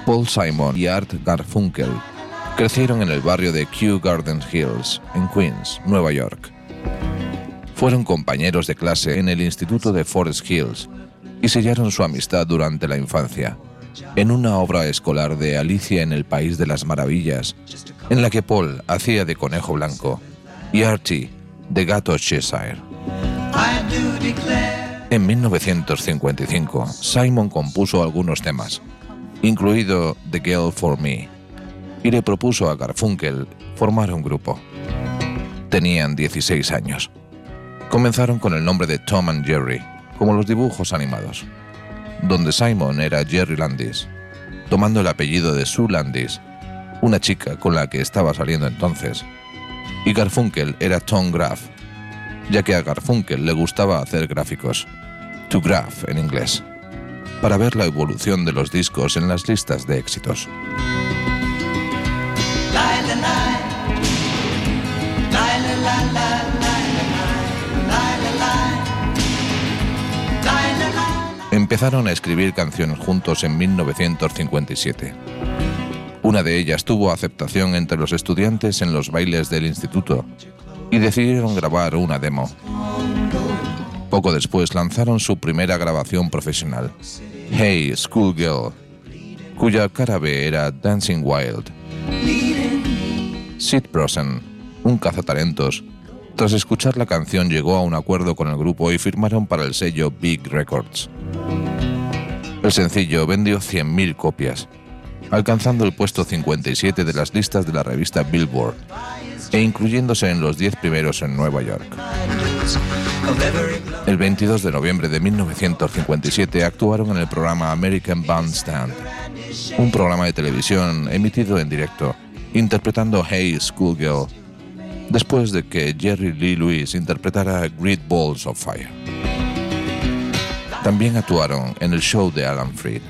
Paul Simon y Art Garfunkel crecieron en el barrio de Kew Gardens Hills, en Queens, Nueva York. Fueron compañeros de clase en el instituto de Forest Hills y sellaron su amistad durante la infancia, en una obra escolar de Alicia en el País de las Maravillas, en la que Paul hacía de conejo blanco y Archie de gato Cheshire. En 1955, Simon compuso algunos temas, incluido The Girl for Me, y le propuso a Garfunkel formar un grupo. Tenían 16 años. Comenzaron con el nombre de Tom and Jerry, como los dibujos animados, donde Simon era Jerry Landis, tomando el apellido de Sue Landis, una chica con la que estaba saliendo entonces, y Garfunkel era Tom Graff, ya que a Garfunkel le gustaba hacer gráficos, to graph en inglés, para ver la evolución de los discos en las listas de éxitos. Empezaron a escribir canciones juntos en 1957. Una de ellas tuvo aceptación entre los estudiantes en los bailes del instituto y decidieron grabar una demo. Poco después lanzaron su primera grabación profesional, Hey Schoolgirl, cuya cara B era Dancing Wild. Sid Brosen, un cazatalentos, tras escuchar la canción llegó a un acuerdo con el grupo y firmaron para el sello Big Records. El sencillo vendió 100.000 copias, alcanzando el puesto 57 de las listas de la revista Billboard e incluyéndose en los 10 primeros en Nueva York. El 22 de noviembre de 1957 actuaron en el programa American Bandstand, un programa de televisión emitido en directo, interpretando Hey Schoolgirl, después de que Jerry Lee Lewis interpretara Great Balls of Fire. También actuaron en el show de Alan Freed.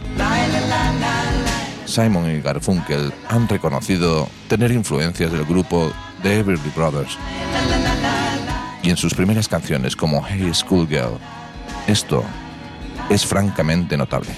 Simon y Garfunkel han reconocido tener influencias del grupo The Everly Brothers, y en sus primeras canciones como Hey Schoolgirl, esto es francamente notable.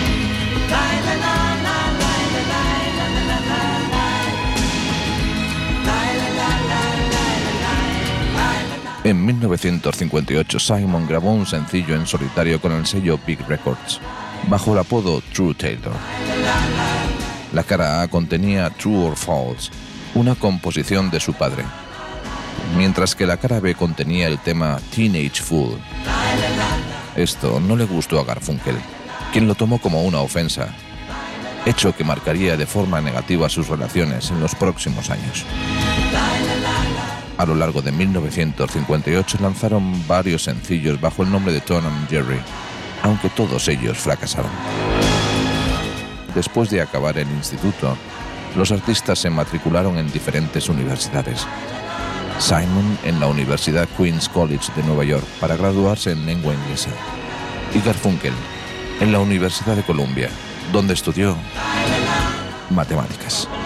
En 1958, Simon grabó un sencillo en solitario con el sello Big Records, bajo el apodo True Taylor. La cara A contenía True or False, una composición de su padre, mientras que la cara B contenía el tema Teenage Fool. Esto no le gustó a Garfunkel, quien lo tomó como una ofensa, hecho que marcaría de forma negativa sus relaciones en los próximos años. A lo largo de 1958 lanzaron varios sencillos bajo el nombre de Tom and Jerry, aunque todos ellos fracasaron. Después de acabar el instituto, los artistas se matricularon en diferentes universidades. Simon en la Universidad Queens College de Nueva York para graduarse en lengua inglesa, y Garfunkel en la Universidad de Columbia, donde estudió matemáticas.